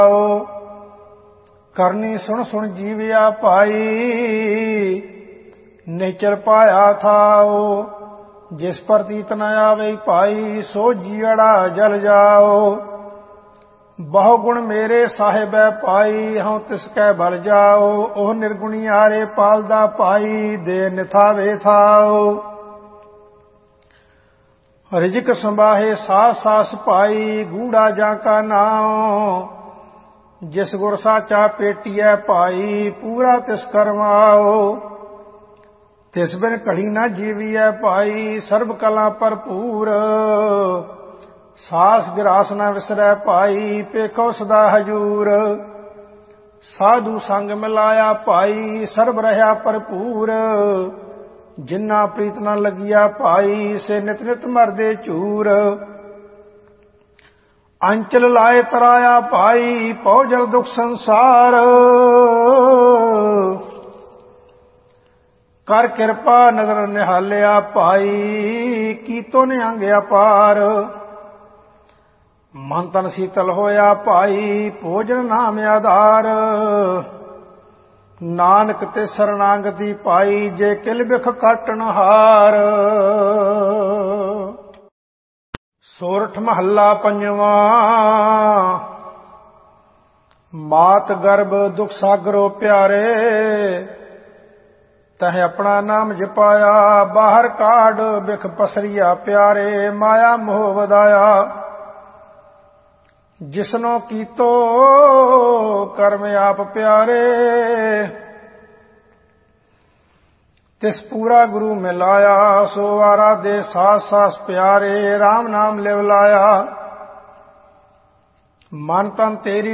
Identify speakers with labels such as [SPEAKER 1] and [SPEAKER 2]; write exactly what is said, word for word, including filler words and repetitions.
[SPEAKER 1] ਕਰਨੀ ਸੁਣ ਸੁਣ ਜੀਵਿਆ ਭਾਈ, ਨਿਚਰ ਪਾਇਆ ਥਾਓ। ਜਿਸ ਪ੍ਰਤੀਤ ਨ ਆਵੇ ਭਾਈ, ਸੋ ਜੀਅੜਾ ਜਲ ਜਾਓ। ਬਹੁ ਗੁਣ ਮੇਰੇ ਸਾਹਿਬੈ ਪਾਈ, ਹਉ ਤਿਸ ਕੈ ਬਲ ਜਾਓ। ਉਹ ਨਿਰਗੁਣੀ ਆਰੇ ਪਾਲਦਾ ਭਾਈ, ਦੇ ਨਿਥਾਵੇ ਥਾਓ। ਰਿਜਕ ਸੰਬਾਹੇ ਸਾਸ ਸਾਸ ਭਾਈ, ਗੂੜਾ ਜਾਂ ਕਾ ਨਾਉ। ਜਿਸ ਗੁਰ ਸਾਚਾ ਪੇਟੀਐ ਭਾਈ, ਪੂਰਾ ਤਿਸ ਕਰਵਾਓ। ਤਿਸ ਬਿਨ ਘੜੀ ਨਾ ਜੀਵੀਐ ਭਾਈ, ਸਰਬ ਕਲਾ ਭਰਪੂਰ। ਸਾਸ ਗਿਰਾਸ ਨਾ ਵਿਸਰੈ ਭਾਈ, ਪੇਖੋ ਸਦਾ ਹਜੂਰ। ਸਾਧੂ ਸੰਗ ਮਿਲਾਇਆ ਭਾਈ, ਸਰਬ ਰਹਾ ਭਰਪੂਰ। ਜਿਨ੍ਹਾਂ ਪ੍ਰੀਤ ਨਾ ਲੱਗਿਆ ਭਾਈ, ਸੇ ਨਿਤ ਨਿਤ ਮਰਦੇ ਝੂਰ। ਅੰਚਲ ਲਾਏ ਤਰਾਇਆ ਭਾਈ, ਪਉ ਜਲ ਦੁਖ ਸੰਸਾਰ। ਕਰ ਕਿਰਪਾ ਨਦਰ ਨਿਹਾਲਿਆ ਭਾਈ, ਕੀਤੋ ਨਿਹੰਗ ਅਪਾਰ। ਮਨ ਤਨ ਸੀਤਲ ਹੋਇਆ ਭਾਈ, ਭੋਜਨ ਨਾਮ ਆਧਾਰ। ਨਾਨਕ ਤੇ ਸਰਣਾਗਤੀ ਪਾਈ, ਜੇ ਕਿਲ ਬਿਖ ਕਾਟਣ ਹਾਰ। ਸੋਰਠ ਮਹੱਲਾ ਪੰਜਵਾਂ। ਮਾਤ ਗਰਭ ਦੁਖ ਸਾਗਰੋ ਪਿਆਰੇ, ਤਹਿ ਆਪਣਾ ਨਾਮ ਜਪਾਇਆ। ਬਾਹਰ ਕਾਢ ਬਿਖ ਪਸਰੀਆ ਪਿਆਰੇ, ਮਾਇਆ ਮੋਹ ਵਧਾਇਆ। ਜਿਸਨੋ ਕੀਤੋ ਕਰਮ ਆਪ ਪਿਆਰੇ, ਤਿਸ ਪੂਰਾ ਗੁਰੂ ਮਿਲਾਇਆ। ਸੋ ਆਰਾ ਦੇ ਸਾਸ ਸਾਸ ਪਿਆਰੇ, ਰਾਮ ਨਾਮ ਲਿਵ ਲਾਇਆ। ਮਨ ਤਨ ਤੇਰੀ